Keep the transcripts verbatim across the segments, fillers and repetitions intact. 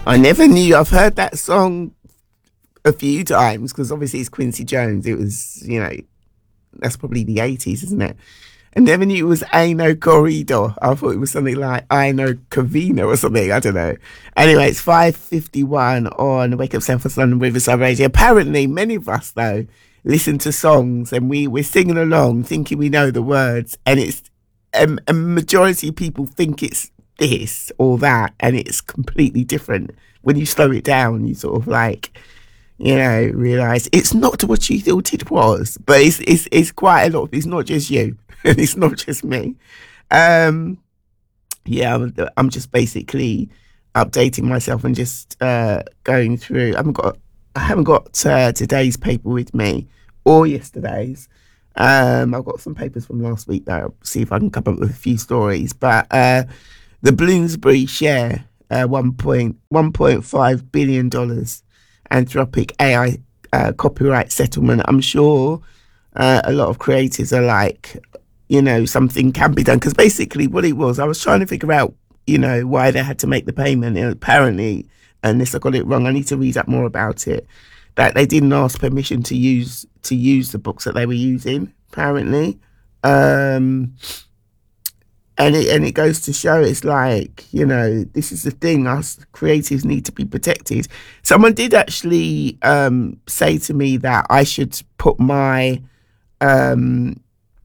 I never knew. I've heard that song a few times because obviously it's Quincy Jones. It was, you know, that's probably the eighties, isn't it? I never knew it was Aino Corridor. I thought it was something like Aino Covino or something. I don't know. Anyway, it's five fifty-one on Wake Up South West London Riverside Radio. Apparently, many of us, though, listen to songs and we, we're singing along thinking we know the words. And it's um, a majority of people think it's this or that. And it's completely different. When you slow it down, you sort of like, you know, realise it's not what you thought it was. But it's, it's, it's quite a lot. It's not just you. And it's not just me. Um, yeah, I'm, I'm just basically updating myself and just uh, going through. I haven't got, I haven't got uh, today's paper with me or yesterday's. Um, I've got some papers from last week though. See if I can come up with a few stories. But uh, the Bloomsbury share, uh, one point five billion dollars Anthropic A I uh, copyright settlement. I'm sure uh, a lot of creators are like, you know, something can be done. Because basically what it was, I was trying to figure out, you know, why they had to make the payment. And apparently, unless I got it wrong, I need to read up more about it, that they didn't ask permission to use to use the books that they were using, apparently. Um, and it and it goes to show, it's like, you know, this is the thing, us creatives need to be protected. Someone did actually um, say to me that I should put my... Um,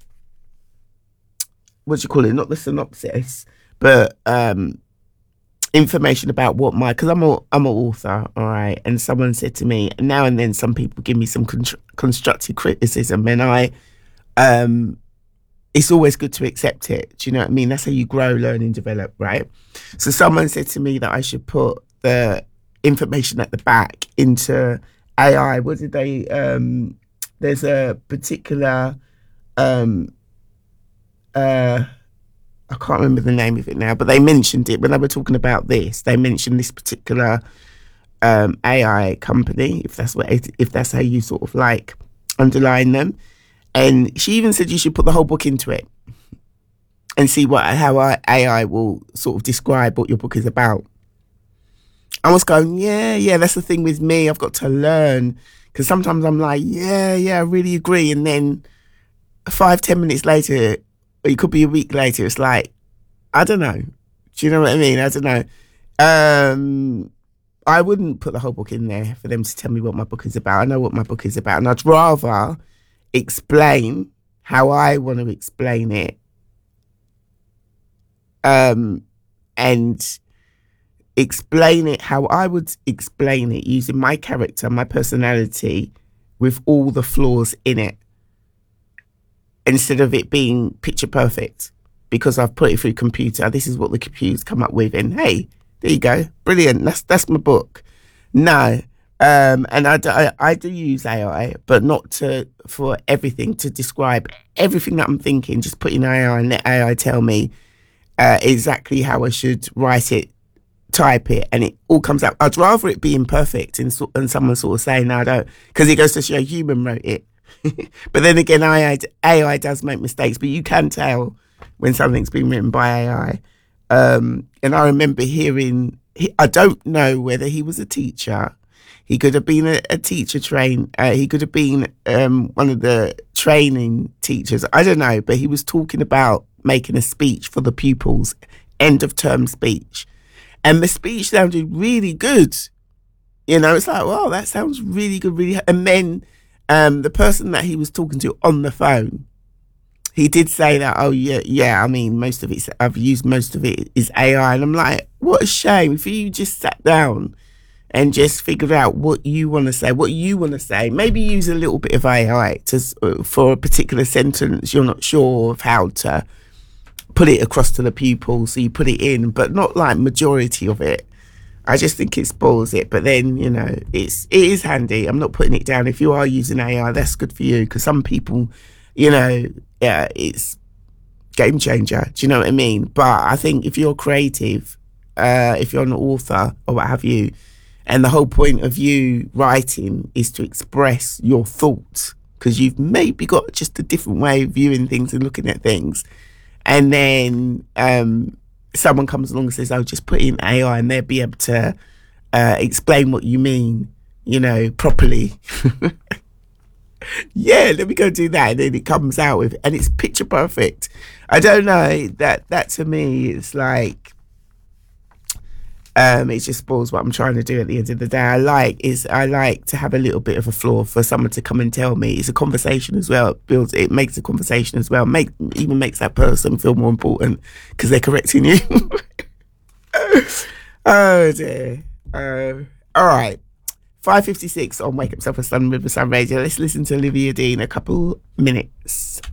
what do you call it? Not the synopsis, but um, information about what my, because I'm a, I'm an author, all right. And someone said to me, now and then some people give me some con- constructive criticism, and I, um, it's always good to accept it. Do you know what I mean? That's how you grow, learn, and develop, right? So someone said to me that I should put the information at the back into A I. What did they? Um, there's a particular. Um, Uh, I can't remember the name of it now, but they mentioned it when they were talking about this. They mentioned this particular um, A I company, if that's what, if that's how you sort of like underline them. And she even said you should put the whole book into it and see what how A I will sort of describe what your book is about. I was going, yeah, yeah, that's the thing with me. I've got to learn, because sometimes I'm like, yeah, yeah, I really agree, and then five, ten minutes later. Or it could be a week later. It's like, I don't know. Do you know what I mean? I don't know. Um, I wouldn't put the whole book in there for them to tell me what my book is about. I know what my book is about. And I'd rather explain how I want to explain it. Um, and explain it how I would explain it using my character, my personality, with all the flaws in it. Instead of it being picture perfect, because I've put it through computer. This is what the computer's come up with, and hey, there you go, brilliant. That's that's my book. No, um, and I do, I, I do use A I, but not to for everything to describe everything that I'm thinking. Just put in A I and let A I tell me uh, exactly how I should write it, type it, and it all comes out. I'd rather it be imperfect and, so, and someone sort of saying, no, I don't, because it goes to show human wrote it. But then again, A I does make mistakes, but you can tell when something's been written by A I. Um, and I remember hearing, I don't know whether he was a teacher. He could have been a, a teacher train. Uh, he could have been um, one of the training teachers. I don't know, but he was talking about making a speech for the pupils, end of term speech. And the speech sounded really good. You know, it's like, wow, that sounds really good, really. And then Um, the person that he was talking to on the phone, he did say that, oh, yeah, yeah, I mean, most of it, I've used most of it is A I. And I'm like, what a shame. If you just sat down and just figured out what you want to say, what you want to say, maybe use a little bit of A I to, for a particular sentence you're not sure of how to put it across to the pupil. So you put it in, but not like majority of it. I just think it spoils it, but then, you know, it's it is handy. I'm not putting it down. If you are using A I, that's good for you, because some people, you know, yeah, it's game changer. Do you know what I mean? But I think if you're creative, uh, if you're an author or what have you, and the whole point of you writing is to express your thoughts, because you've maybe got just a different way of viewing things and looking at things, and then um someone comes along and says, oh, just put in A I and they'll be able to uh, explain what you mean, you know, properly. Yeah, let me go do that. And then it comes out with, and it's picture perfect. I don't know, that that to me, it's like, um, it just spoils what I'm trying to do at the end of the day. I like is I like to have a little bit of a flaw for someone to come and tell me. It's a conversation as well. It builds, it makes a conversation as well. Make even makes that person feel more important because they're correcting you. Oh dear. Uh, all right. five fifty-six on Wake Up Self Esteem with the Sun Radio. Let's listen to Olivia Dean a couple minutes.